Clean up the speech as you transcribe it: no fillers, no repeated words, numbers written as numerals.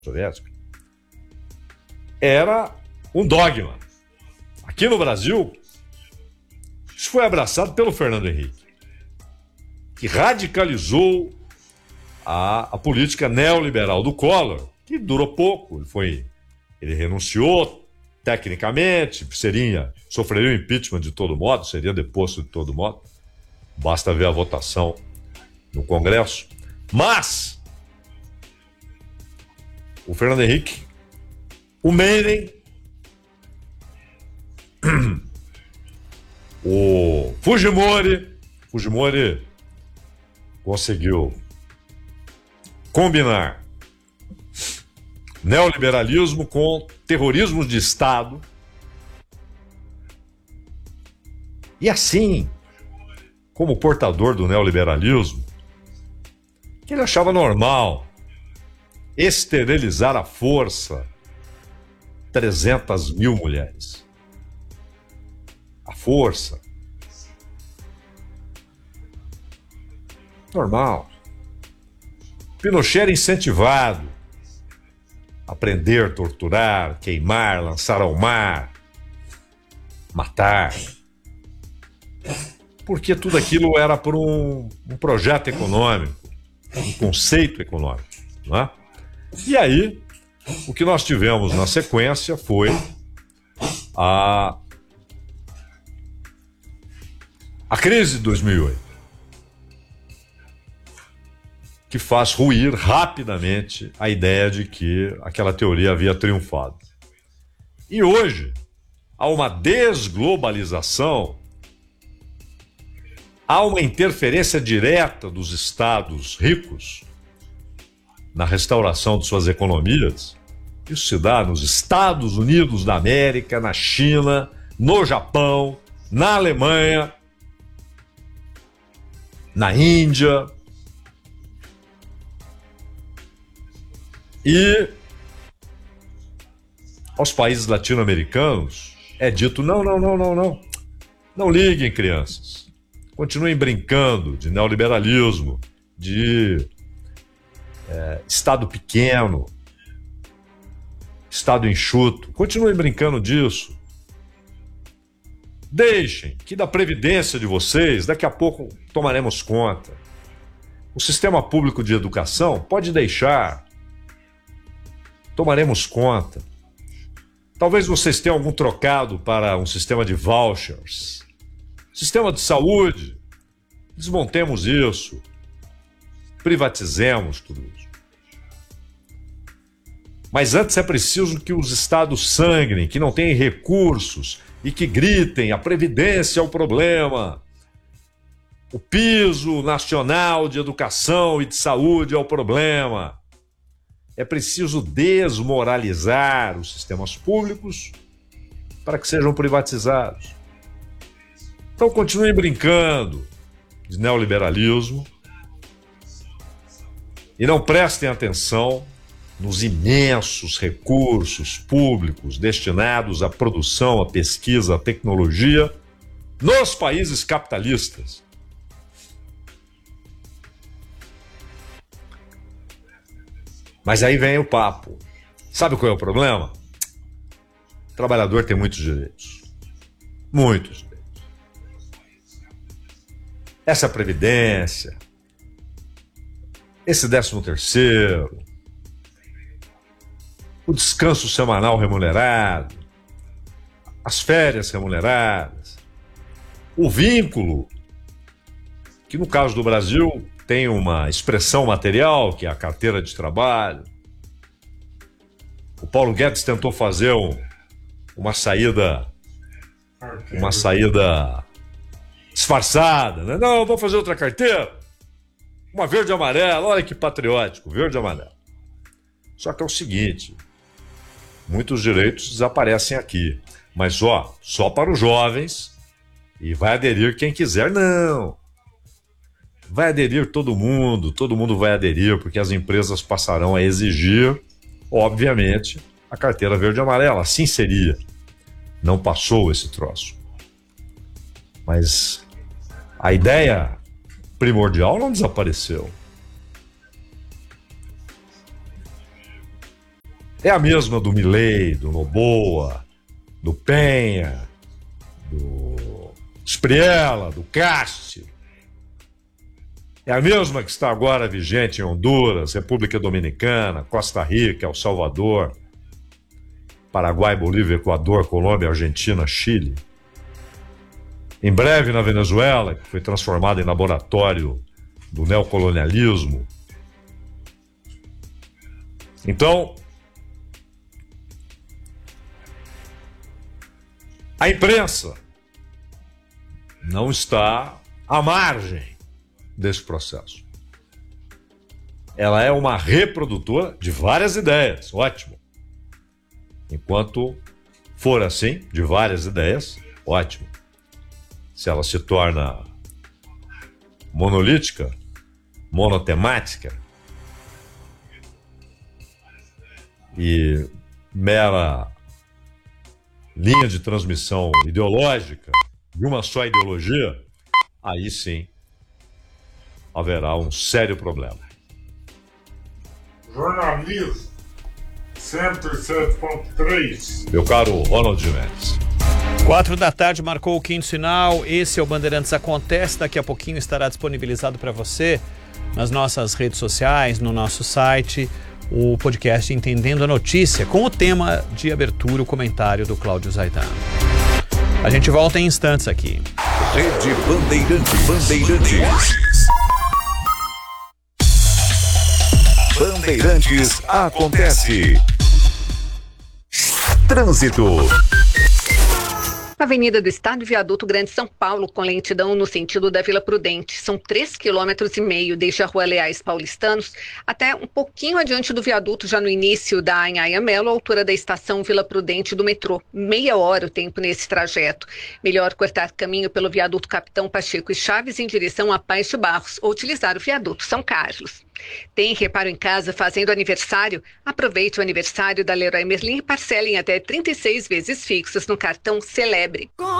Soviética, era um dogma. Aqui no Brasil, isso foi abraçado pelo Fernando Henrique, que radicalizou a política neoliberal do Collor, que durou pouco. Ele renunciou tecnicamente, sofreria o impeachment de todo modo, seria deposto de todo modo. Basta ver a votação no Congresso. Mas o Fernando Henrique, o Menem, o Fujimori conseguiu combinar neoliberalismo com terrorismo de Estado. E assim, como portador do neoliberalismo, que ele achava normal esterilizar à força 300 mil mulheres. À força. Normal. Pinochet era incentivado a prender, torturar, queimar, lançar ao mar, matar. Porque tudo aquilo era por um projeto econômico, um conceito econômico, não é? E aí, o que nós tivemos na sequência foi a crise de 2008, que faz ruir rapidamente a ideia de que aquela teoria havia triunfado. E hoje, há uma desglobalização, há uma interferência direta dos estados ricos na restauração de suas economias. Isso se dá nos Estados Unidos da América, na China, no Japão, na Alemanha, na Índia. E aos países latino-americanos é dito: não liguem, crianças, continuem brincando de neoliberalismo, de Estado pequeno, Estado enxuto, continuem brincando disso. Deixem que da previdência de vocês, daqui a pouco tomaremos conta. O sistema público de educação pode deixar, tomaremos conta. Talvez vocês tenham algum trocado para um sistema de vouchers. Sistema de saúde, desmontemos isso, privatizemos tudo isso. Mas antes é preciso que os estados sangrem, que não têm recursos e que gritem: a previdência é o problema, o piso nacional de educação e de saúde é o problema. É preciso desmoralizar os sistemas públicos para que sejam privatizados. Então continuem brincando de neoliberalismo e não prestem atenção nos imensos recursos públicos destinados à produção, à pesquisa, à tecnologia nos países capitalistas. Mas aí vem o papo. Sabe qual é o problema? O trabalhador tem muitos direitos. Muitos direitos. Essa previdência, esse 13º, o descanso semanal remunerado, as férias remuneradas, o vínculo, que no caso do Brasil tem uma expressão material, que é a carteira de trabalho. O Paulo Guedes tentou fazer uma saída disfarçada, né? Não, vou fazer outra carteira, uma verde e amarela. Olha que patriótico, verde e amarelo. Só que é o seguinte: muitos direitos desaparecem aqui, mas só para os jovens, e vai aderir quem quiser. Não, vai aderir todo mundo vai aderir, porque as empresas passarão a exigir, obviamente, a carteira verde e amarela. Assim seria. Não passou esse troço. Mas a ideia primordial não desapareceu. é a mesma do Milei, do Noboa, do Penha, do Espriella, do Casti. É a mesma que está agora vigente em Honduras, República Dominicana, Costa Rica, El Salvador, Paraguai, Bolívia, Equador, Colômbia, Argentina, Chile. Em breve na Venezuela, que foi transformada em laboratório do neocolonialismo. Então, a imprensa não está à margem desse processo. Ela é uma reprodutora de várias ideias, ótimo. Enquanto for assim, de várias ideias, ótimo. Se ela se torna monolítica, monotemática e mera linha de transmissão ideológica de uma só ideologia, aí sim haverá um sério problema. Jornalismo 107.3. Meu caro Ronald Gimenez. 4 da tarde marcou o quinto sinal. Esse é o Bandeirantes Acontece. Daqui a pouquinho estará disponibilizado para você nas nossas redes sociais, no nosso site, o podcast Entendendo a Notícia, com o tema de abertura, o comentário do Cláudio Zaidan. A gente volta em instantes aqui. Rede Bandeirantes. Bandeirantes Acontece. Trânsito. Avenida do Estado, Viaduto Grande São Paulo, com lentidão no sentido da Vila Prudente. São 3,5 km desde a Rua Leais Paulistanos até um pouquinho adiante do viaduto, já no início da Anhaia Melo, altura da estação Vila Prudente do metrô. Meia hora o tempo nesse trajeto. Melhor cortar caminho pelo viaduto Capitão Pacheco e Chaves em direção a Paz de Barros ou utilizar o viaduto São Carlos. Tem reparo em casa fazendo aniversário? Aproveite o aniversário da Leroy Merlin e parcele em até 36 vezes fixas no cartão Celebre.